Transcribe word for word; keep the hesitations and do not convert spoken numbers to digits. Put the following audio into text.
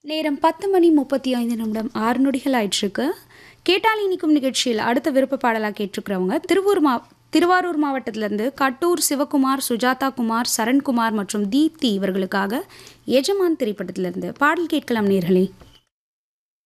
நேரம் பத்து மணி முப்பத்தி ஐந்து நிமிடம் ஆறு நொடிகள் ஆயிட்டிருக்கு. கேட்டால் இனிக்கும் நிகழ்ச்சியில் அடுத்த விருப்ப பாடலாக கேட்டிருக்கிறவங்க திருவூர் மா திருவாரூர் மாவட்டத்திலேருந்து கட்டூர் சிவகுமார், சுஜாதா குமார், சரண்குமார் மற்றும் தீப்தி இவர்களுக்காக எஜமான் திரைப்படத்திலிருந்து பாடல் கேட்கலாம் நேர்களே.